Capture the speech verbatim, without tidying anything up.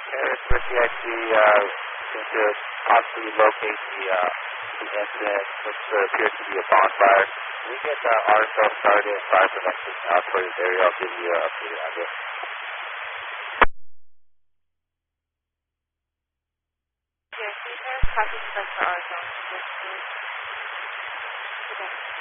Paris, where C I C uh, seems to possibly locate the, uh, the incident, which uh, appears to be a bonfire. Can we get uh, R S L started and fire prevention out for this area? I'll give you an updated address. Yes, we have copies of the R S L.